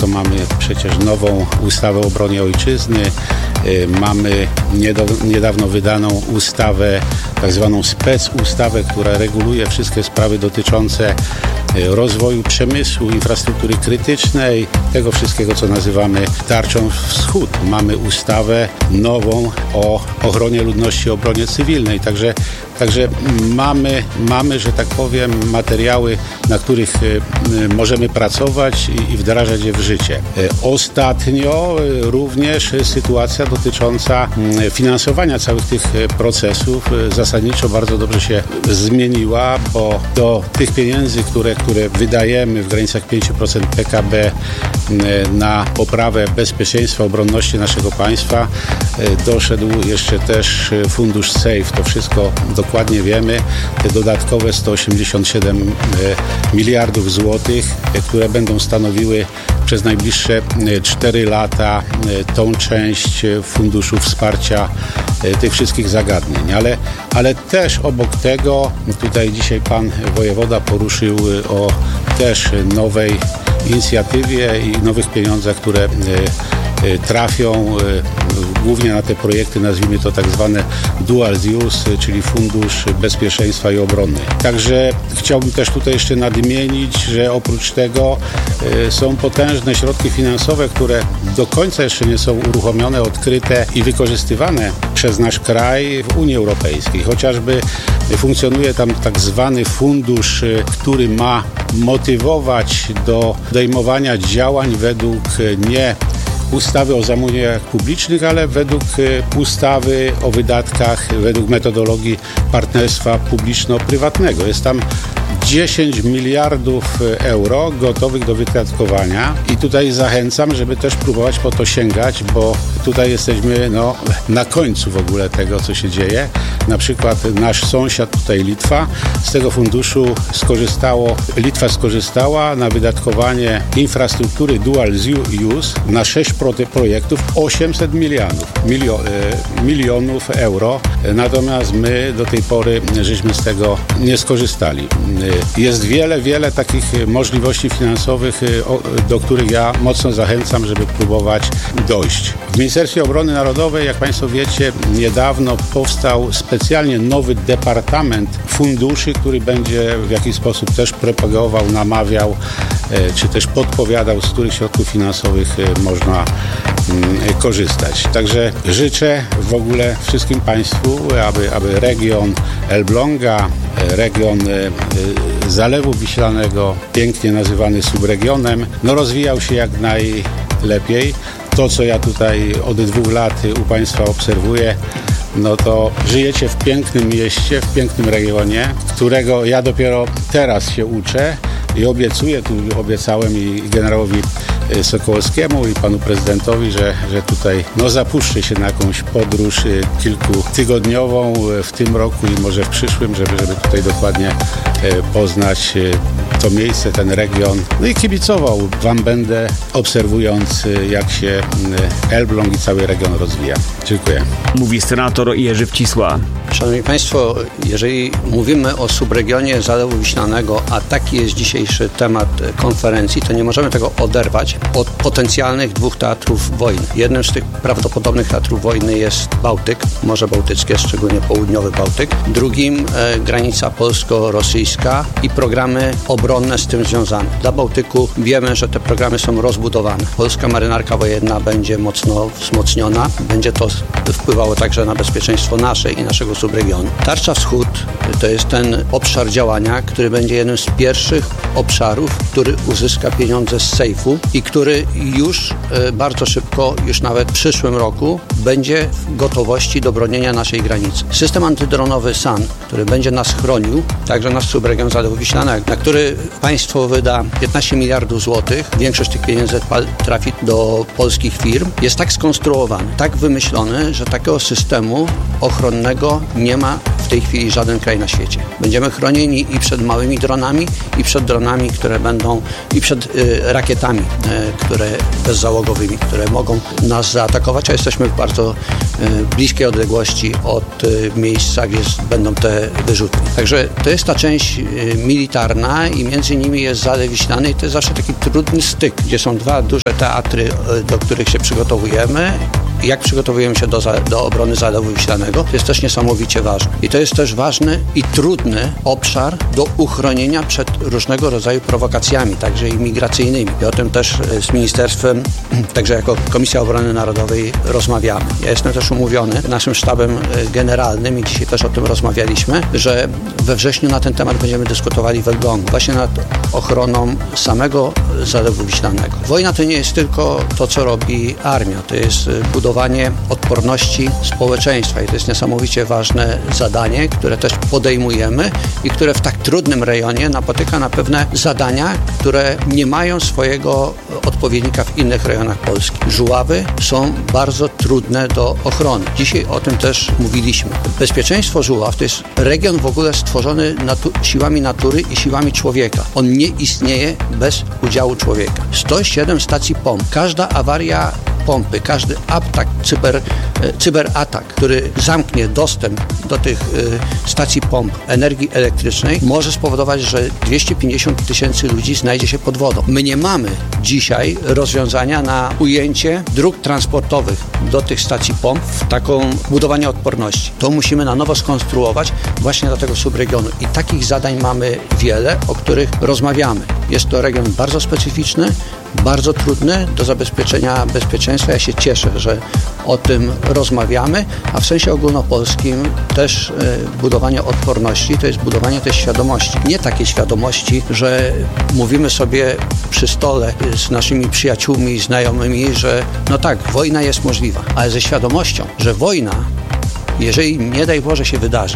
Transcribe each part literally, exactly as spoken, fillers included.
to mamy przecież nową ustawę o obronie ojczyzny, mamy niedawno wydaną ustawę, tak zwaną specustawę, która reguluje wszystkie sprawy dotyczące rozwoju przemysłu, infrastruktury krytycznej, tego wszystkiego, co nazywamy tarczą wschód. Mamy ustawę nową o ochronie ludności, obronie cywilnej, także Także mamy, mamy, że tak powiem, materiały, na których możemy pracować i wdrażać je w życie. Ostatnio również sytuacja dotycząca finansowania całych tych procesów zasadniczo bardzo dobrze się zmieniła, bo do tych pieniędzy, które, które wydajemy w granicach pięć procent P K B na poprawę bezpieczeństwa, obronności naszego państwa, doszedł jeszcze też fundusz SAFE. To wszystko dokładnie wiemy. Te dodatkowe sto osiemdziesiąt siedem miliardów złotych, które będą stanowiły przez najbliższe cztery lata tą część funduszu wsparcia tych wszystkich zagadnień. Ale, ale też obok tego, tutaj dzisiaj pan wojewoda poruszył o też nowej inicjatywie i nowych pieniądzach, które trafią głównie na te projekty, nazwijmy to tak zwane dual use, czyli Fundusz Bezpieczeństwa i Obrony. Także chciałbym też tutaj jeszcze nadmienić, że oprócz tego są potężne środki finansowe, które do końca jeszcze nie są uruchomione, odkryte i wykorzystywane przez nasz kraj w Unii Europejskiej. Chociażby funkcjonuje tam tak zwany fundusz, który ma motywować do podejmowania działań według nie ustawy o zamówieniach publicznych, ale według ustawy o wydatkach, według metodologii partnerstwa publiczno-prywatnego. Jest tam dziesięć miliardów euro gotowych do wydatkowania i tutaj zachęcam, żeby też próbować po to sięgać, bo tutaj jesteśmy no, na końcu w ogóle tego, co się dzieje. Na przykład nasz sąsiad, tutaj Litwa, z tego funduszu skorzystało, Litwa skorzystała na wydatkowanie infrastruktury dual use na sześć projektów osiemset milionów, milio, milionów euro, natomiast my do tej pory żeśmy z tego nie skorzystali. Jest wiele, wiele takich możliwości finansowych, do których ja mocno zachęcam, żeby próbować dojść. W Ministerstwie Obrony Narodowej, jak Państwo wiecie, niedawno powstał specjalnie nowy departament funduszy, który będzie w jakiś sposób też propagował, namawiał, czy też podpowiadał, z których środków finansowych można korzystać. Także życzę w ogóle wszystkim Państwu, aby, aby region Elbląga, region Zalewu Wiślanego, pięknie nazywany subregionem, no rozwijał się jak najlepiej. To, co ja tutaj od dwóch lat u Państwa obserwuję, no to żyjecie w pięknym mieście, w pięknym regionie, którego ja dopiero teraz się uczę i obiecuję, tu obiecałem i generałowi Sokołowskiemu i panu prezydentowi, że, że tutaj no, zapuszczę się na jakąś podróż kilkutygodniową w tym roku i może w przyszłym, żeby, żeby tutaj dokładnie poznać to miejsce, ten region. No i kibicował wam będę, obserwując, jak się Elbląg i cały region rozwija. Dziękuję. Mówi senator Jerzy Wcisła. Szanowni Państwo, jeżeli mówimy o subregionie Zalewu Wiślanego, a taki jest dzisiejszy temat konferencji, to nie możemy tego oderwać od potencjalnych dwóch teatrów wojny. Jednym z tych prawdopodobnych teatrów wojny jest Bałtyk, Morze Bałtyckie, szczególnie południowy Bałtyk. Drugim e, granica polsko-rosyjska i programy obronne z tym związane. Dla Bałtyku wiemy, że te programy są rozbudowane. Polska marynarka wojenna będzie mocno wzmocniona. Będzie to wpływało także na bezpieczeństwo nasze i naszego subregionu. Tarcza Wschód to jest ten obszar działania, który będzie jednym z pierwszych obszarów, który uzyska pieniądze z sejfu i który już e, bardzo szybko, już nawet w przyszłym roku będzie w gotowości do bronienia naszej granicy. System antydronowy S A N, który będzie nas chronił, także nasz subregion Zalewu Wiślanego, na który państwo wyda piętnaście miliardów złotych, większość tych pieniędzy trafi do polskich firm, jest tak skonstruowany, tak wymyślony, że takiego systemu ochronnego nie ma w tej chwili żaden kraj na świecie. Będziemy chronieni i przed małymi dronami, i przed dronami dronami, które będą i przed y, rakietami, y, które bezzałogowymi, które mogą nas zaatakować, a jesteśmy w bardzo y, bliskiej odległości od y, miejsca, gdzie będą te wyrzutnie. Także to jest ta część y, militarna i między nimi jest Zalew Wiślany i to jest zawsze taki trudny styk, gdzie są dwa duże teatry, y, do których się przygotowujemy. Jak przygotowujemy się do, do obrony Zalewu Wiślanego, to jest też niesamowicie ważne. I to jest też ważny i trudny obszar do uchronienia przed różnego rodzaju prowokacjami, także i migracyjnymi. I o tym też z ministerstwem, także jako Komisja Obrony Narodowej rozmawiamy. Ja jestem też umówiony naszym sztabem generalnym i dzisiaj też o tym rozmawialiśmy, że we wrześniu na ten temat będziemy dyskutowali w Elblągu, właśnie nad ochroną samego Zalewu Wiślanego. Wojna to nie jest tylko to, co robi armia, to jest budowanie odporności społeczeństwa i to jest niesamowicie ważne zadanie, które też podejmujemy i które w tak trudnym rejonie napotyka na pewne zadania, które nie mają swojego odpowiednika w innych rejonach Polski. Żuławy są bardzo trudne do ochrony. Dzisiaj o tym też mówiliśmy. Bezpieczeństwo Żuław to jest region w ogóle stworzony natu- siłami natury i siłami człowieka. On nie istnieje bez udziału człowieka. sto siedem stacji pomp. Każda awaria pompy, każdy atak, cyber, cyberatak, który zamknie dostęp do tych y, stacji pomp energii elektrycznej, może spowodować, że dwieście pięćdziesiąt tysięcy ludzi znajdzie się pod wodą. My nie mamy dzisiaj rozwiązania na ujęcie dróg transportowych do tych stacji pomp w taką budowanie odporności. To musimy na nowo skonstruować właśnie do tego subregionu. I takich zadań mamy wiele, o których rozmawiamy. Jest to region bardzo specyficzny, bardzo trudny do zabezpieczenia bezpieczeństwa. Ja się cieszę, że o tym rozmawiamy, a w sensie ogólnopolskim też y, budowanie odporności to jest budowanie tej świadomości. Nie takiej świadomości, że mówimy sobie przy stole z naszymi przyjaciółmi i znajomymi, że no tak, wojna jest możliwa, ale ze świadomością, że wojna, jeżeli nie daj Boże się wydarzy,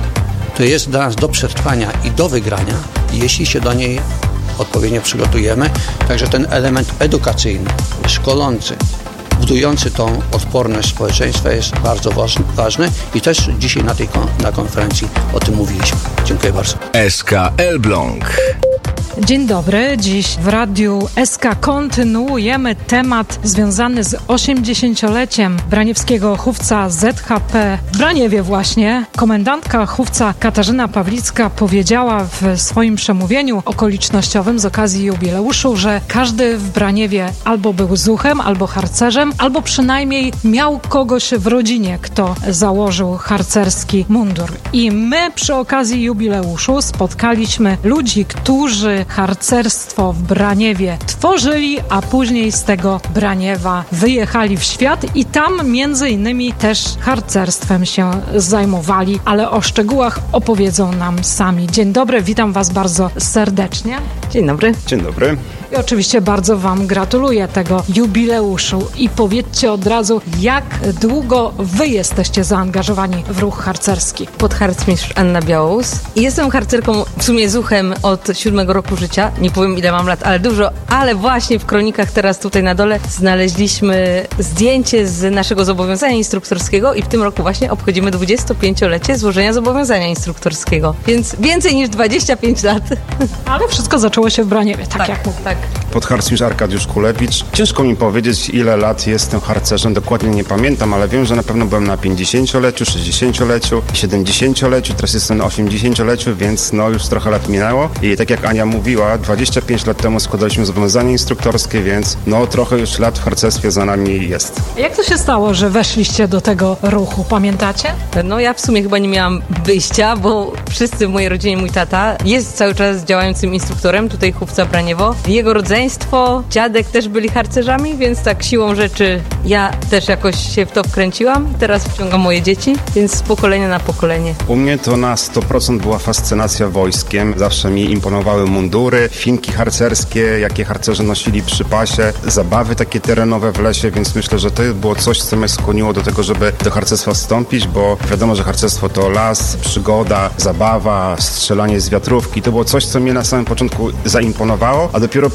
to jest dla nas do przetrwania i do wygrania, jeśli się do niej odpowiednio przygotujemy. Także ten element edukacyjny, szkolący, budujący tą odporność społeczeństwa jest bardzo ważny i też dzisiaj na tej na konferencji o tym mówiliśmy. Dziękuję bardzo. S K Elbląg. Dzień dobry. Dziś w Radiu S K kontynuujemy temat związany z osiemdziesięcioleciem braniewskiego chówca Z H P w Braniewie właśnie. Komendantka chówca Katarzyna Pawlicka powiedziała w swoim przemówieniu okolicznościowym z okazji jubileuszu, że każdy w Braniewie albo był zuchem, albo harcerzem, albo przynajmniej miał kogoś w rodzinie, kto założył harcerski mundur. I my przy okazji jubileuszu spotkaliśmy ludzi, którzy harcerstwo w Braniewie tworzyli, a później z tego Braniewa wyjechali w świat i tam między innymi też harcerstwem się zajmowali, ale o szczegółach opowiedzą nam sami. Dzień dobry, witam Was bardzo serdecznie. Dzień dobry. Dzień dobry. I oczywiście bardzo Wam gratuluję tego jubileuszu i powiedzcie od razu, jak długo Wy jesteście zaangażowani w ruch harcerski? Podharcmistrz Anna Białous. I jestem harcerką w sumie zuchem od siódmego roku życia. Nie powiem ile mam lat, ale dużo. Ale właśnie w kronikach teraz tutaj na dole znaleźliśmy zdjęcie z naszego zobowiązania instruktorskiego i w tym roku właśnie obchodzimy dwudziestopięciolecie złożenia zobowiązania instruktorskiego. Więc więcej niż dwadzieścia pięć lat. Ale wszystko zaczęło się w Braniewie, tak, tak jak mówię. Tak. Podharcmistrz Arkadiusz Kulewicz. Ciężko mi powiedzieć, ile lat jestem harcerzem, dokładnie nie pamiętam, ale wiem, że na pewno byłem na pięćdziesięcioleciu, sześćdziesięcioleciu, siedemdziesięcioleciu, teraz jestem na osiemdziesięcioleciu, więc no już trochę lat minęło. I tak jak Ania mówiła, dwadzieścia pięć lat temu składaliśmy zobowiązanie instruktorskie, więc no trochę już lat w harcerstwie za nami jest. Jak to się stało, że weszliście do tego ruchu, pamiętacie? No ja w sumie chyba nie miałam wyjścia, bo wszyscy w mojej rodzinie, mój tata jest cały czas działającym instruktorem, tutaj chówca Braniewo. Jego rodzeństwo, dziadek też byli harcerzami, więc tak siłą rzeczy ja też jakoś się w to wkręciłam. Teraz wciągam moje dzieci, więc z pokolenia na pokolenie. U mnie to na sto procent była fascynacja wojskiem. Zawsze mi imponowały mundury, finki harcerskie, jakie harcerze nosili przy pasie, zabawy takie terenowe w lesie, więc myślę, że to było coś, co mnie skłoniło do tego, żeby do harcerstwa wstąpić, bo wiadomo, że harcerstwo to las, przygoda, zabawa, strzelanie z wiatrówki. To było coś, co mnie na samym początku zaimponowało, a dopiero później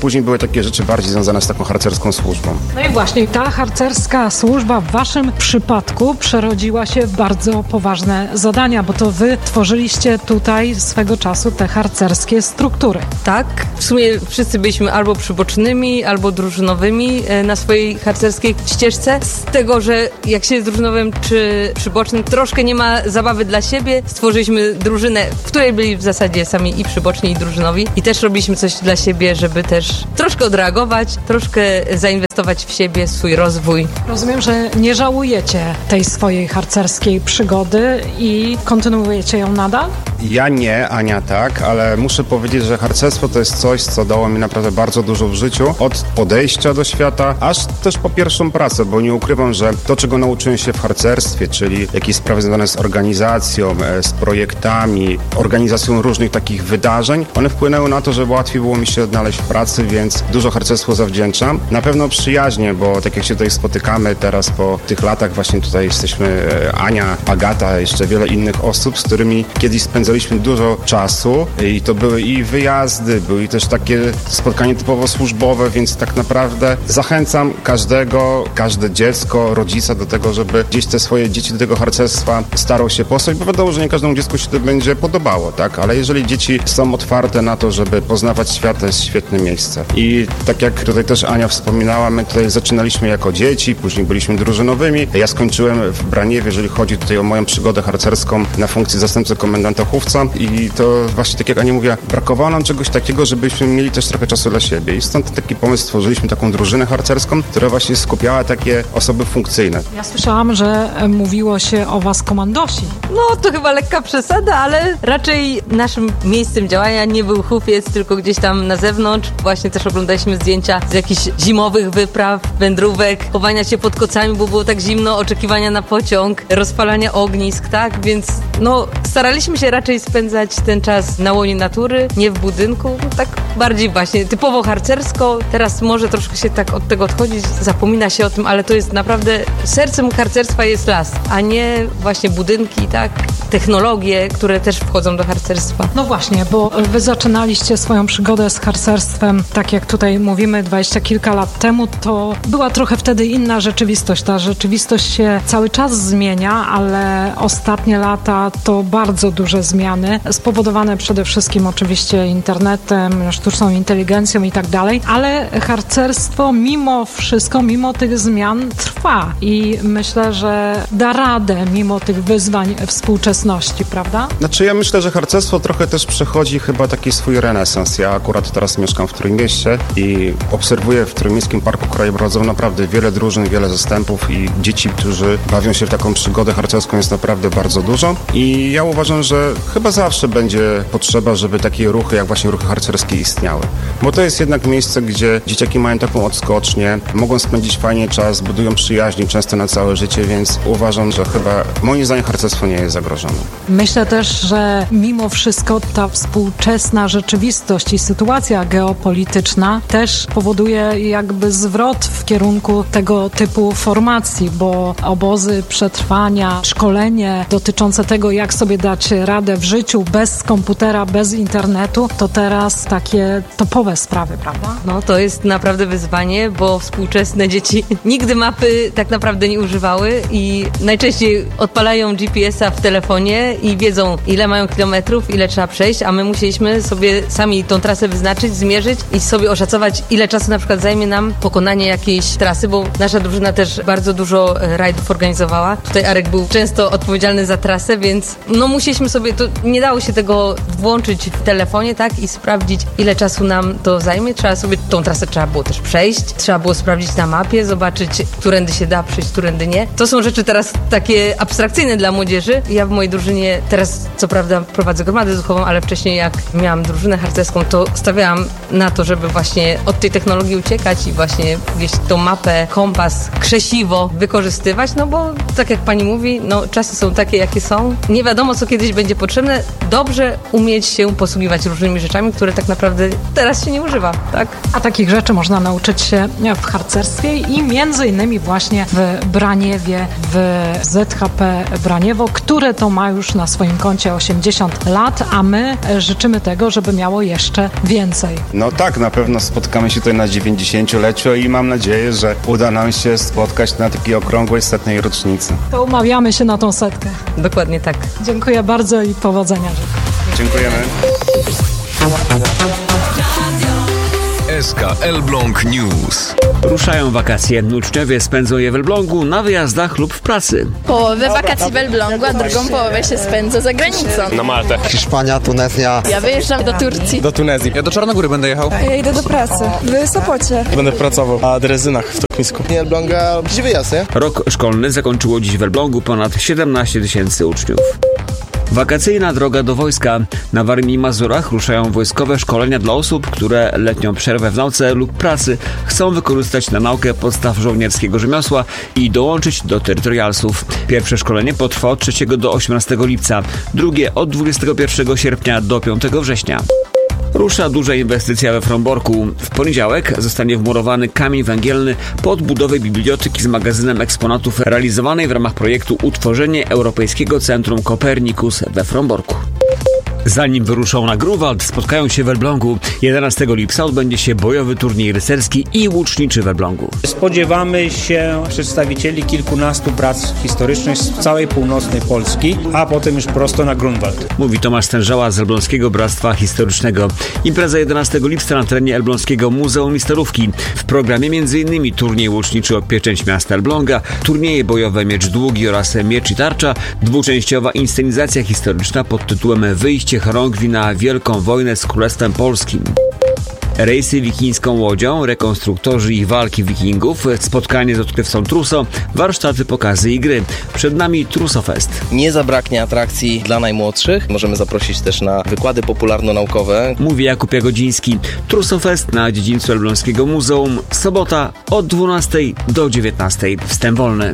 później były takie rzeczy bardziej związane z taką harcerską służbą. No i właśnie ta harcerska służba w waszym przypadku przerodziła się w bardzo poważne zadania, bo to wy tworzyliście tutaj swego czasu te harcerskie struktury. Tak, w sumie wszyscy byliśmy albo przybocznymi, albo drużynowymi na swojej harcerskiej ścieżce. Z tego, że jak się jest drużynowym czy przybocznym, troszkę nie ma zabawy dla siebie. Stworzyliśmy drużynę, w której byli w zasadzie sami i przyboczni, i drużynowi. I też robiliśmy coś dla siebie, żeby też troszkę odreagować, troszkę zainwestować w siebie, w swój rozwój. Rozumiem, że nie żałujecie tej swojej harcerskiej przygody i kontynuujecie ją nadal? Ja nie, Ania tak, ale muszę powiedzieć, że harcerstwo to jest coś, co dało mi naprawdę bardzo dużo w życiu. Od podejścia do świata, aż też po pierwszą pracę, bo nie ukrywam, że to, czego nauczyłem się w harcerstwie, czyli jakieś sprawy związane z organizacją, z projektami, organizacją różnych takich wydarzeń, one wpłynęły na to, że łatwiej było mi się odnaleźć w pracy, więc dużo harcerstwu zawdzięczam. Na pewno przyjaźnie, bo tak jak się tutaj spotykamy teraz po tych latach, właśnie tutaj jesteśmy Ania, Agata, jeszcze wiele innych osób, z którymi kiedyś spędzaliśmy dużo czasu i to były i wyjazdy, były też takie spotkania typowo służbowe, więc tak naprawdę zachęcam każdego, każde dziecko, rodzica do tego, żeby gdzieś te swoje dzieci do tego harcerstwa starał się posłać, bo wiadomo, że nie każdemu dziecku się to będzie podobało, tak? Ale jeżeli dzieci są otwarte na to, żeby poznawać świat, to jest świetne miejsce. I tak jak tutaj też Ania wspominała, my tutaj zaczynaliśmy jako dzieci, później byliśmy drużynowymi. Ja skończyłem w Braniewie, jeżeli chodzi tutaj o moją przygodę harcerską na funkcji zastępcy komendanta Chówca i to właśnie tak jak Ania mówiła, brakowało nam czegoś takiego, żebyśmy mieli też trochę czasu dla siebie i stąd taki pomysł stworzyliśmy taką drużynę harcerską, która właśnie skupiała takie osoby funkcyjne. Ja słyszałam, że mówiło się o was komandosi. No to chyba lekka przesada, ale raczej naszym miejscem działania nie był Chówiec, tylko gdzieś tam na zewnątrz. Właśnie też oglądaliśmy zdjęcia z jakichś zimowych wypraw, wędrówek, chowania się pod kocami, bo było tak zimno, oczekiwania na pociąg, rozpalania ognisk, tak? Więc no staraliśmy się raczej spędzać ten czas na łonie natury, nie w budynku, no, tak bardziej właśnie typowo harcersko. Teraz może troszkę się tak od tego odchodzić, zapomina się o tym, ale to jest naprawdę sercem harcerstwa jest las, a nie właśnie budynki, tak? Technologie, które też wchodzą do harcerstwa. No właśnie, bo wy zaczynaliście swoją przygodę z harcerstwem, tak jak tutaj mówimy, dwadzieścia kilka lat temu, to była trochę wtedy inna rzeczywistość. Ta rzeczywistość się cały czas zmienia, ale ostatnie lata to bardzo duże zmiany, spowodowane przede wszystkim oczywiście internetem, sztuczną inteligencją i tak dalej, ale harcerstwo mimo wszystko, mimo tych zmian trwa i myślę, że da radę mimo tych wyzwań współczesności, prawda? Znaczy ja myślę, że harcerstwo trochę też przechodzi chyba taki swój renesans. Ja akurat teraz mieszkam w Trójmieście i obserwuję w Trójmiejskim Parku Krajobrazowym naprawdę wiele drużyn, wiele zastępów i dzieci, którzy bawią się w taką przygodę harcerską jest naprawdę bardzo dużo i ja uważam, że chyba zawsze będzie potrzeba, żeby takie ruchy jak właśnie ruchy harcerskie istniały. Bo to jest jednak miejsce, gdzie dzieciaki mają taką odskocznię, mogą spędzić fajnie czas, budują przyjaźni często na całe życie, więc uważam, że chyba moim zdaniem harcerstwo nie jest zagrożone. Myślę też, że mimo wszystko ta współczesna rzeczywistość i sytuacja geopolityczna też powoduje jakby zwrot w kierunku tego typu formacji, bo obozy przetrwania, szkolenie dotyczące tego, jak sobie dać radę w życiu bez komputera, bez internetu, to teraz takie topowe sprawy, prawda? No to jest naprawdę wyzwanie, bo współczesne dzieci nigdy mapy tak naprawdę nie używały i najczęściej odpalają G P S a w telefonie i wiedzą, ile mają kilometrów, ile trzeba przejść, a my musieliśmy sobie sami tą trasę wyznaczyć, zmierzyć i sobie oszacować, ile czasu na przykład zajmie nam pokonanie jakiejś trasy, bo nasza drużyna też bardzo dużo rajdów organizowała. Tutaj Arek był często odpowiedzialny za trasę, więc no musieliśmy sobie, to nie dało się tego włączyć w telefonie, tak, i sprawdzić, ile czasu nam to zajmie. Trzeba sobie, tą trasę trzeba było też przejść, trzeba było sprawdzić na mapie, zobaczyć, którędy się da przejść, którędy nie. To są rzeczy teraz takie abstrakcyjne dla młodzieży. Ja w mojej drużynie teraz, co prawda, prowadzę gromadę duchową, ale wcześniej jak miałam drużynę harcerską, to stawiałam na to, żeby właśnie od tej technologii uciekać i właśnie gdzieś tą mapę, kompas, krzesiwo wykorzystywać, no bo tak jak pani mówi, no czasy są takie, jakie są. Nie wiadomo, co kiedyś będzie potrzebne. Dobrze umieć się posługiwać różnymi rzeczami, które tak naprawdę teraz się nie używa, tak? A takich rzeczy można nauczyć się w harcerstwie i między innymi właśnie w Braniewie, w Z H P Braniewo, które to ma już na swoim koncie osiemdziesiąt lat, a my życzymy tego, żeby miało jeszcze więcej. No tak, na pewno spotkamy się tutaj na dziewięćdziesięcioleciu i mam nadzieję, że uda nam się spotkać na takiej okrągłej setnej rocznicy. To umawiamy się na tą setkę. Dokładnie tak. Dziękuję bardzo i powodzenia. Dziękujemy. S K Elbląg News. Ruszają wakacje. Uczniowie spędzą je w Elblągu na wyjazdach lub w pracy. Połowę wakacji w Elblągu, a drugą połowę się spędza za granicą. Na Maltę. Hiszpania, Tunezja. Ja wyjeżdżam do Turcji. Do Tunezji. Ja do Czarnogóry będę jechał. Ja idę do pracy. W Sopocie. Będę pracował, a Drezynach w Tokmisku. Elbląga, gdzie wyjazd, nie? Rok szkolny zakończyło dziś w Elblągu ponad siedemnaście tysięcy uczniów. Wakacyjna droga do wojska. Na Warmii i Mazurach ruszają wojskowe szkolenia dla osób, które letnią przerwę w nauce lub pracy chcą wykorzystać na naukę podstaw żołnierskiego rzemiosła i dołączyć do terytorialsów. Pierwsze szkolenie potrwa od trzeciego do osiemnastego lipca, drugie od dwudziestego pierwszego sierpnia do piątego września. Rusza duża inwestycja we Fromborku. W poniedziałek zostanie wmurowany kamień węgielny pod budowę biblioteki z magazynem eksponatów realizowanej w ramach projektu Utworzenie Europejskiego Centrum Kopernikus we Fromborku. Zanim wyruszą na Grunwald, spotkają się w Elblągu. jedenastego lipca odbędzie się bojowy turniej rycerski i łuczniczy w Elblągu. Spodziewamy się przedstawicieli kilkunastu prac historycznych z całej północnej Polski, a potem już prosto na Grunwald. Mówi Tomasz Stężała z Elbląskiego Bractwa Historycznego. Impreza jedenastego lipca na terenie Elbląskiego Muzeum i Starówki. W programie m.in. turniej łuczniczy o pieczęć miasta Elbląga, turnieje bojowe Miecz Długi oraz Miecz i Tarcza, dwuczęściowa inscenizacja historyczna pod tytułem Wyjście chorągwi na Wielką Wojnę z Królestwem Polskim. Rejsy wikińską łodzią, rekonstruktorzy i walki wikingów, spotkanie z odkrywcą Truso, warsztaty, pokazy i gry. Przed nami Trusofest. Nie zabraknie atrakcji dla najmłodszych. Możemy zaprosić też na wykłady popularno-naukowe. Mówi Jakub Jagodziński. Trusofest na dziedzińcu Elbląskiego Muzeum. Sobota od dwunastej do dziewiętnastej. Wstęp wolny.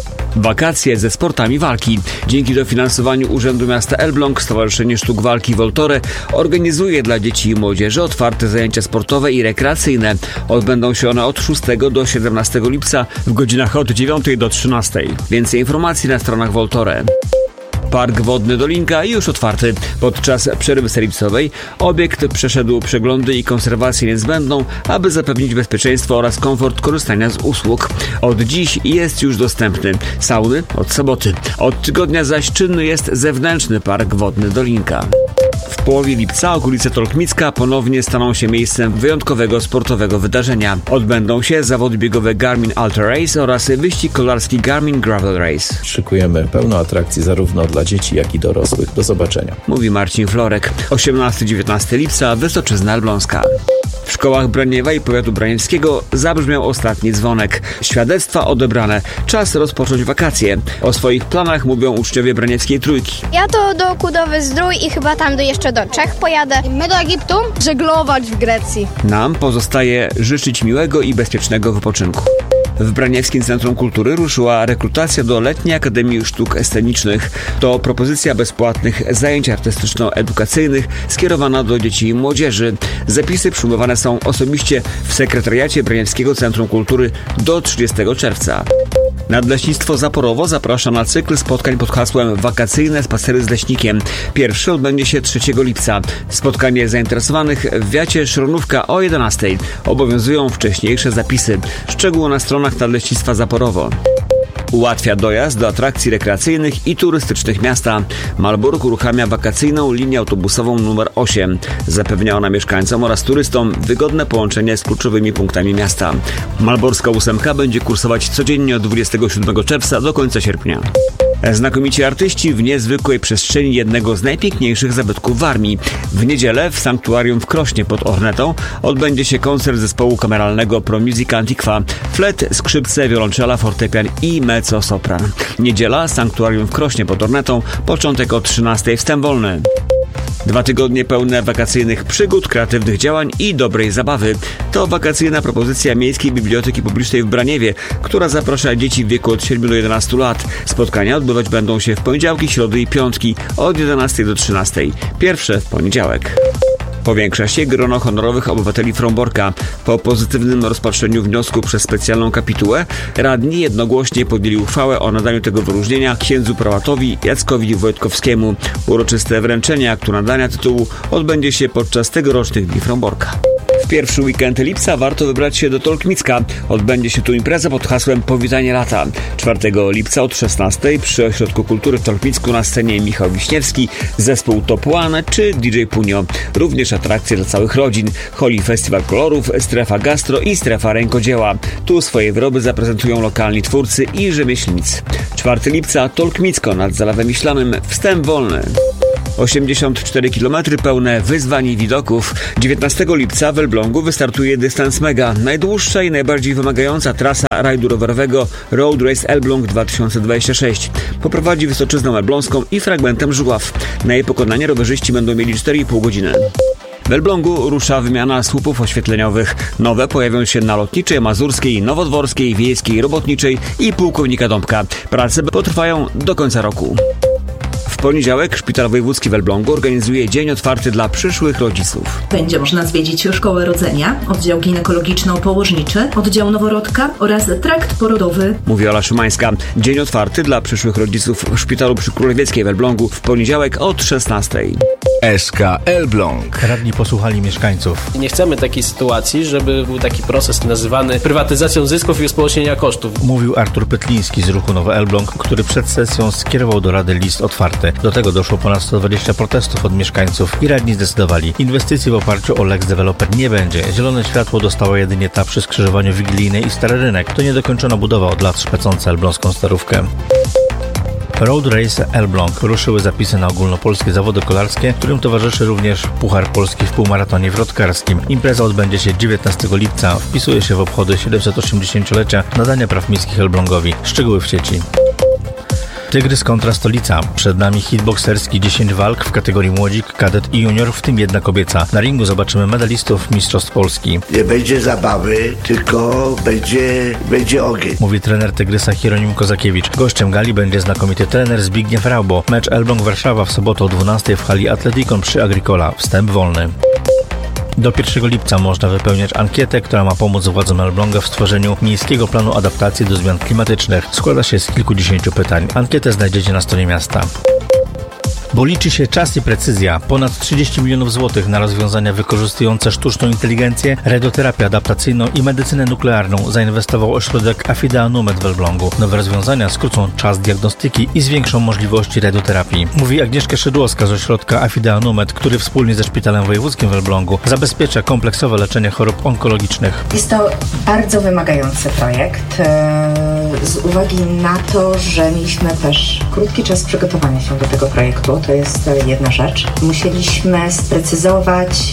Wakacje ze sportami walki. Dzięki dofinansowaniu Urzędu Miasta Elbląg Stowarzyszenie Sztuk Walki Voltore organizuje dla dzieci i młodzieży otwarte zajęcia sportowe i rekreacyjne. Odbędą się one od szóstego do siedemnastego lipca w godzinach od dziewiątej do trzynastej. Więcej informacji na stronach Voltore. Park Wodny Dolinka już otwarty. Podczas przerwy serwisowej obiekt przeszedł przeglądy i konserwację niezbędną, aby zapewnić bezpieczeństwo oraz komfort korzystania z usług. Od dziś jest już dostępny. Sauny od soboty. Od tygodnia zaś czynny jest zewnętrzny Park Wodny Dolinka. W połowie lipca okolice Tolkmicka ponownie staną się miejscem wyjątkowego sportowego wydarzenia. Odbędą się zawody biegowe Garmin Ultra Race oraz wyścig kolarski Garmin Gravel Race. Szykujemy pełno atrakcji zarówno dla dzieci, jak i dorosłych. Do zobaczenia. Mówi Marcin Florek. osiemnastego do dziewiętnastego lipca Wysoczyzna Elbląska. W szkołach Braniewa i powiatu braniewskiego zabrzmiał ostatni dzwonek. Świadectwa odebrane. Czas rozpocząć wakacje. O swoich planach mówią uczniowie Braniewskiej Trójki. Ja to do Kudowy-Zdrój i chyba tam do jeszcze do Czech pojadę. My do Egiptu? Żeglować w Grecji. Nam pozostaje życzyć miłego i bezpiecznego wypoczynku. W Braniewskim Centrum Kultury ruszyła rekrutacja do Letniej Akademii Sztuk Scenicznych. To propozycja bezpłatnych zajęć artystyczno-edukacyjnych skierowana do dzieci i młodzieży. Zapisy przyjmowane są osobiście w sekretariacie Braniewskiego Centrum Kultury do trzydziestego czerwca. Nadleśnictwo Zaporowo zaprasza na cykl spotkań pod hasłem Wakacyjne spacery z leśnikiem. Pierwszy odbędzie się trzeciego lipca. Spotkanie zainteresowanych w wiacie Szronówka o jedenastej. Obowiązują wcześniejsze zapisy. Szczegóły na stronach Nadleśnictwa Zaporowo. Ułatwia dojazd do atrakcji rekreacyjnych i turystycznych miasta. Malbork uruchamia wakacyjną linię autobusową numer osiem. Zapewnia ona mieszkańcom oraz turystom wygodne połączenie z kluczowymi punktami miasta. Malborska ósemka będzie kursować codziennie od dwudziestego siódmego czerwca do końca sierpnia. Znakomici artyści w niezwykłej przestrzeni jednego z najpiękniejszych zabytków Warmii. W niedzielę w Sanktuarium w Krośnie pod Ornetą odbędzie się koncert zespołu kameralnego Pro Music Antiqua. Flet, skrzypce, wiolonczela, fortepian i mezzo-sopran. Niedziela, Sanktuarium w Krośnie pod Ornetą, początek o trzynastej. Wstęp wolny. Dwa tygodnie pełne wakacyjnych przygód, kreatywnych działań i dobrej zabawy. To wakacyjna propozycja Miejskiej Biblioteki Publicznej w Braniewie, która zaprasza dzieci w wieku od siedmiu do jedenastu lat. Spotkania odbywać będą się w poniedziałki, środy i piątki od jedenastej do trzynastej. Pierwsze w poniedziałek. Powiększa się grono honorowych obywateli Fromborka. Po pozytywnym rozpatrzeniu wniosku przez specjalną kapitułę radni jednogłośnie podjęli uchwałę o nadaniu tego wyróżnienia księdzu prałatowi Jackowi Wojtkowskiemu. Uroczyste wręczenie aktu nadania tytułu odbędzie się podczas tegorocznych Dni Fromborka. W pierwszy weekend lipca warto wybrać się do Tolkmicka. Odbędzie się tu impreza pod hasłem Powitanie lata. czwartego lipca od szesnastej przy Ośrodku Kultury w Tolkmicku na scenie Michał Wiśniewski, zespół Top One czy D J Punio. Również atrakcje dla całych rodzin. Holi Festiwal Kolorów, strefa gastro i strefa rękodzieła. Tu swoje wyroby zaprezentują lokalni twórcy i rzemieślnicy. czwartego lipca Tolkmicko nad Zalewem Wiślanym. Wstęp wolny. osiemdziesiąt cztery kilometry pełne wyzwań i widoków. dziewiętnastego lipca w Elblągu wystartuje dystans mega. Najdłuższa i najbardziej wymagająca trasa rajdu rowerowego Road Race Elbląg dwa tysiące dwadzieścia sześć. Poprowadzi Wysoczyzną Elbląską i fragmentem Żuław. Na jej pokonanie rowerzyści będą mieli cztery i pół godziny. W Elblągu rusza wymiana słupów oświetleniowych. Nowe pojawią się na Lotniczej, Mazurskiej, Nowodworskiej, Wiejskiej, Robotniczej i Pułkownika Dąbka. Prace potrwają do końca roku. W poniedziałek Szpital Wojewódzki w Elblągu organizuje dzień otwarty dla przyszłych rodziców. Będzie można zwiedzić szkołę rodzenia, oddział ginekologiczno-położniczy, oddział noworodka oraz trakt porodowy. Mówi Ola Szymańska. Dzień otwarty dla przyszłych rodziców w Szpitalu przy Królewieckiej w Elblągu w poniedziałek od szesnastej. S K Elbląg. Radni posłuchali mieszkańców. Nie chcemy takiej sytuacji, żeby był taki proces nazywany prywatyzacją zysków i uspołecznienia kosztów. Mówił Artur Pytliński z ruchu Nowy Elbląg, który przed sesją skierował do Rady list otwarty. Do tego doszło ponad sto dwadzieścia protestów od mieszkańców i radni zdecydowali. Inwestycji w oparciu o Lex Developer nie będzie. Zielone światło dostała jedynie ta przy skrzyżowaniu Wigilijnej i Stary Rynek. To niedokończona budowa od lat szpecąca elbląską starówkę. Road Race Elbląg. Ruszyły zapisy na ogólnopolskie zawody kolarskie, którym towarzyszy również Puchar Polski w półmaratonie wrotkarskim. Impreza odbędzie się dziewiętnastego lipca. Wpisuje się w obchody siedemset osiemdziesięciolecia nadania praw miejskich Elblągowi. Szczegóły w sieci. Tygrys kontra Stolica. Przed nami hit bokserski, dziesięć walk w kategorii młodzik, kadet i junior, w tym jedna kobieca. Na ringu zobaczymy medalistów Mistrzostw Polski. Nie będzie zabawy, tylko będzie, będzie ogień. Mówi trener Tygrysa Hieronim Kozakiewicz. Gościem gali będzie znakomity trener Zbigniew Raubo. Mecz Elbląg-Warszawa w sobotę o dwunastej w hali Atletikon przy Agricola. Wstęp wolny. Do pierwszego lipca można wypełniać ankietę, która ma pomóc władzom Elbląga w stworzeniu miejskiego planu adaptacji do zmian klimatycznych. Składa się z kilkudziesięciu pytań. Ankietę znajdziecie na stronie miasta. Bo liczy się czas i precyzja. Ponad trzydzieści milionów złotych na rozwiązania wykorzystujące sztuczną inteligencję, radioterapię adaptacyjną i medycynę nuklearną zainwestował ośrodek Afidea Numet w Elblągu. Nowe rozwiązania skrócą czas diagnostyki i zwiększą możliwości radioterapii. Mówi Agnieszka Szydłowska z ośrodka Afidea Numet, który wspólnie ze Szpitalem Wojewódzkim w Elblągu zabezpiecza kompleksowe leczenie chorób onkologicznych. Jest to bardzo wymagający projekt z uwagi na to, że mieliśmy też krótki czas przygotowania się do tego projektu. To jest jedna rzecz. Musieliśmy sprecyzować,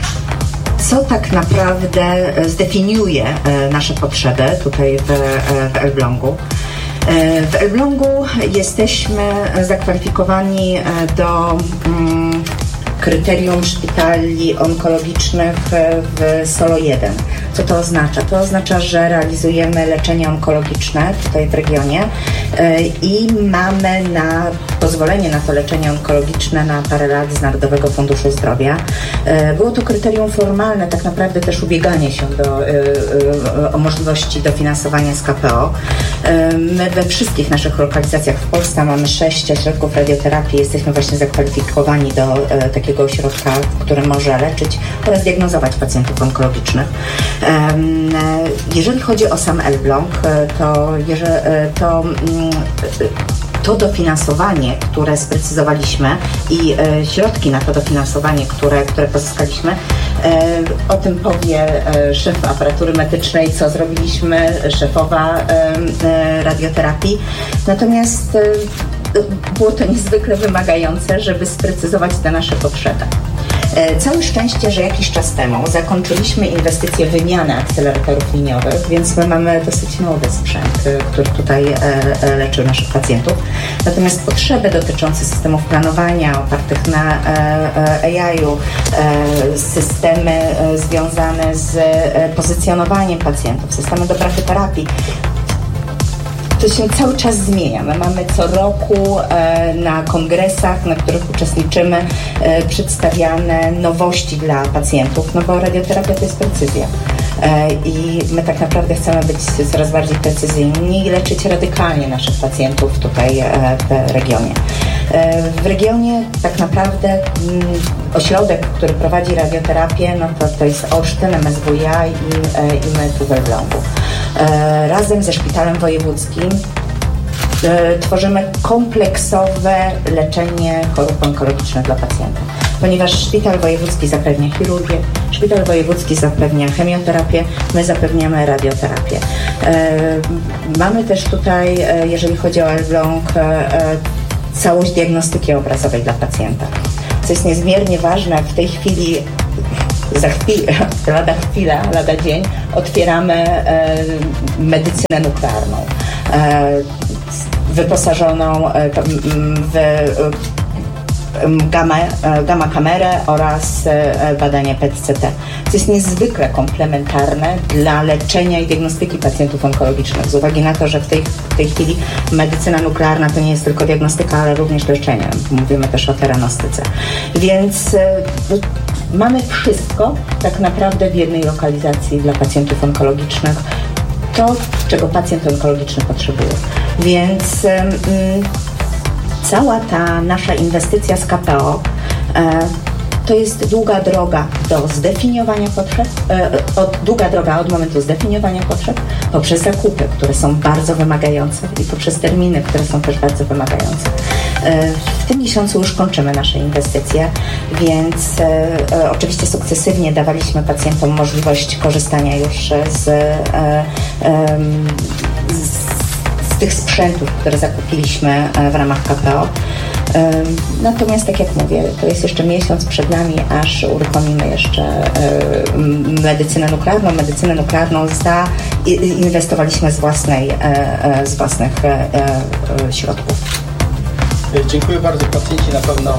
co tak naprawdę zdefiniuje nasze potrzeby tutaj w, w Elblągu. W Elblągu jesteśmy zakwalifikowani do mm, kryterium szpitali onkologicznych w Solo jeden. Co to oznacza? To oznacza, że realizujemy leczenie onkologiczne tutaj w regionie i mamy na pozwolenie na to leczenie onkologiczne na parę lat z Narodowego Funduszu Zdrowia. Było to kryterium formalne, tak naprawdę też ubieganie się do, o możliwości dofinansowania z K P O. My we wszystkich naszych lokalizacjach w Polsce mamy sześć ośrodków radioterapii. Jesteśmy właśnie zakwalifikowani do takiego ośrodka, który może leczyć oraz diagnozować pacjentów onkologicznych. Jeżeli chodzi o sam Elbląg, to, to, to dofinansowanie, które sprecyzowaliśmy i środki na to dofinansowanie, które, które pozyskaliśmy, o tym powie szef aparatury medycznej, co zrobiliśmy, szefowa radioterapii. Natomiast było to niezwykle wymagające, żeby sprecyzować te nasze potrzeby. Całe szczęście, że jakiś czas temu zakończyliśmy inwestycję wymiany akceleratorów liniowych, więc my mamy dosyć nowy sprzęt, który tutaj leczy naszych pacjentów. Natomiast potrzeby dotyczące systemów planowania opartych na A I-u, systemy związane z pozycjonowaniem pacjentów, systemy do brachyterapii, to się cały czas zmienia. My mamy co roku e, na kongresach, na których uczestniczymy, e, przedstawiane nowości dla pacjentów, no bo radioterapia to jest precyzja. E, I my tak naprawdę chcemy być coraz bardziej precyzyjni i leczyć radykalnie naszych pacjentów tutaj e, w regionie. E, w regionie tak naprawdę m, ośrodek, który prowadzi radioterapię, no to, to jest Olsztyn, M S W i, e, i my tu w Elblągu. E, razem ze Szpitalem Wojewódzkim e, tworzymy kompleksowe leczenie chorób onkologicznych dla pacjenta. Ponieważ Szpital Wojewódzki zapewnia chirurgię, Szpital Wojewódzki zapewnia chemioterapię, my zapewniamy radioterapię. E, mamy też tutaj, e, jeżeli chodzi o Elbląg, e, całość diagnostyki obrazowej dla pacjenta. Co jest niezmiernie ważne, w tej chwili za chwilę, lada chwila, lada dzień otwieramy e, medycynę nuklearną, e, wyposażoną e, w e, gamma, e, gamma kamerę oraz e, badanie P E T C T, co jest niezwykle komplementarne dla leczenia i diagnostyki pacjentów onkologicznych, z uwagi na to, że w tej, w tej chwili medycyna nuklearna to nie jest tylko diagnostyka, ale również leczenie. Mówimy też o teranostyce. Więc e, mamy wszystko tak naprawdę w jednej lokalizacji dla pacjentów onkologicznych. To, czego pacjent onkologiczny potrzebuje. Więc um, cała ta nasza inwestycja z K P O e, to jest długa droga do zdefiniowania potrzeb, e, od, długa droga od momentu zdefiniowania potrzeb, poprzez zakupy, które są bardzo wymagające i poprzez terminy, które są też bardzo wymagające. E, w tym miesiącu już kończymy nasze inwestycje, więc e, e, oczywiście sukcesywnie dawaliśmy pacjentom możliwość korzystania już z, e, e, z, z tych sprzętów, które zakupiliśmy w ramach K P O. Natomiast, tak jak mówię, to jest jeszcze miesiąc przed nami, aż uruchomimy jeszcze medycynę nuklearną. Medycynę nuklearną zainwestowaliśmy z, własnej, z własnych środków. Dziękuję bardzo. Pacjenci na pewno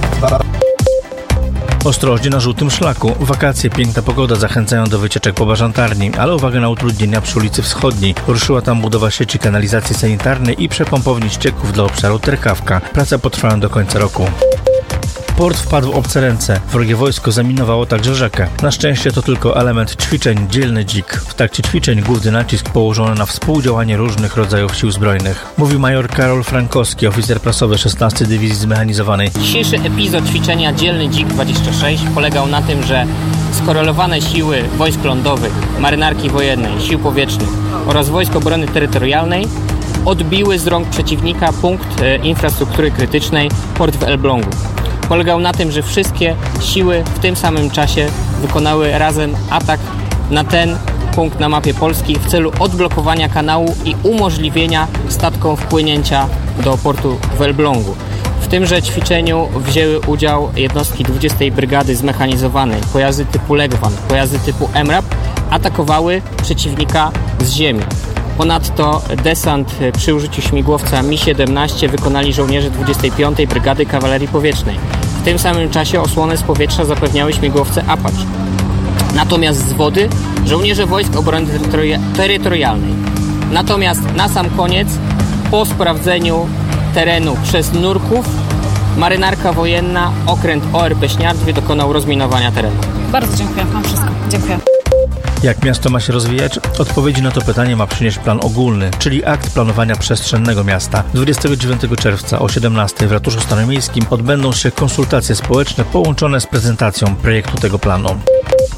Ostrożnie na żółtym szlaku. Wakacje, piękna pogoda zachęcają do wycieczek po Bażantarni, ale uwaga na utrudnienia przy ulicy Wschodniej. Ruszyła tam budowa sieci kanalizacji sanitarnej i przepompowni ścieków dla obszaru Terkawka. Prace potrwają do końca roku. Port wpadł w obce ręce. Wrogie wojsko zaminowało także rzekę. Na szczęście to tylko element ćwiczeń Dzielny Dzik. W trakcie ćwiczeń główny nacisk położono na współdziałanie różnych rodzajów sił zbrojnych. Mówi major Karol Frankowski, oficer prasowy szesnastej Dywizji Zmechanizowanej. Dzisiejszy epizod ćwiczenia Dzielny Dzik dwadzieścia sześć polegał na tym, że skorelowane siły wojsk lądowych, marynarki wojennej, sił powietrznych oraz Wojsk Obrony Terytorialnej odbiły z rąk przeciwnika punkt e, infrastruktury krytycznej, port w Elblągu. Polegał na tym, że wszystkie siły w tym samym czasie wykonały razem atak na ten punkt na mapie Polski w celu odblokowania kanału i umożliwienia statkom wpłynięcia do portu w Elblągu. W tymże ćwiczeniu wzięły udział jednostki dwudziestej Brygady Zmechanizowanej, pojazdy typu Legwan, pojazdy typu M RAP atakowały przeciwnika z ziemi. Ponadto desant przy użyciu śmigłowca Mi siedemnaście wykonali żołnierze dwudziestej piątej Brygady Kawalerii Powietrznej. W tym samym czasie osłonę z powietrza zapewniały śmigłowce Apache. Natomiast z wody żołnierze Wojsk Obrony Terytorialnej. Natomiast na sam koniec, po sprawdzeniu terenu przez nurków, marynarka wojenna, okręt O R P Śniardwie dokonał rozminowania terenu. Bardzo dziękuję, mam wszystko. Dziękuję. Jak miasto ma się rozwijać? Odpowiedzi na to pytanie ma przynieść plan ogólny, czyli akt planowania przestrzennego miasta. dwudziestego dziewiątego czerwca o siedemnastej w Ratuszu Staromiejskim odbędą się konsultacje społeczne połączone z prezentacją projektu tego planu.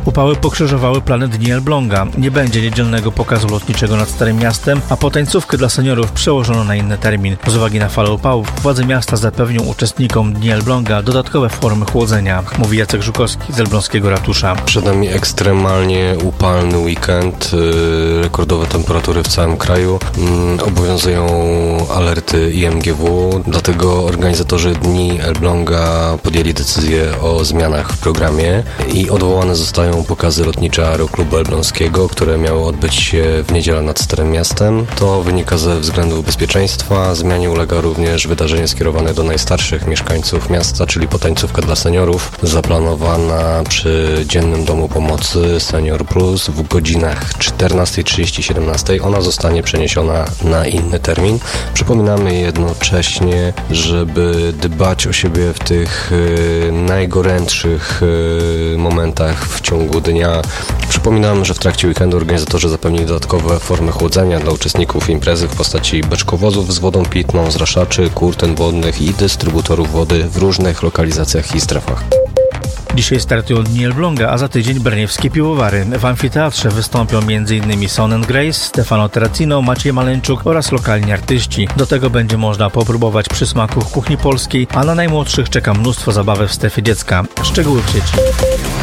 Upały pokrzyżowały plany Dni Elbląga. Nie będzie niedzielnego pokazu lotniczego nad Starym Miastem, a potańcówkę dla seniorów przełożono na inny termin. Z uwagi na falę upałów władze miasta zapewnią uczestnikom Dni Elbląga dodatkowe formy chłodzenia, mówi Jacek Żukowski z elbląskiego ratusza. Przed nami ekstremalnie upalny weekend, rekordowe temperatury w całym kraju, obowiązują alerty I M G W, dlatego organizatorzy Dni Elbląga podjęli decyzję o zmianach w programie i odwołane zostają pokazy lotnicze Aeroklubu Elbląskiego, które miały odbyć się w niedzielę nad Starym Miastem. To wynika ze względów bezpieczeństwa. Zmianie ulega również wydarzenie skierowane do najstarszych mieszkańców miasta, czyli potańcówka dla seniorów, zaplanowana przy Dziennym Domu Pomocy Senior Plus w godzinach czternasta trzydzieści siedemnaście. Ona zostanie przeniesiona na inny termin. Przypominamy jednocześnie, żeby dbać o siebie w tych y, najgorętszych y, momentach w ciągu dnia. Przypominamy, że w trakcie weekendu organizatorzy zapewnili dodatkowe formy chłodzenia dla uczestników imprezy w postaci beczkowozów z wodą pitną, zraszaczy, kurten wodnych i dystrybutorów wody w różnych lokalizacjach i strefach. Dzisiaj startują Dni Elbląga, a za tydzień braniewskie piwowary. W amfiteatrze wystąpią m.in. Son and Grace, Stefano Terracino, Maciej Maleńczuk oraz lokalni artyści. Do tego będzie można popróbować przysmaków kuchni polskiej, a na najmłodszych czeka mnóstwo zabawy w strefie dziecka. Szczegóły w sieci.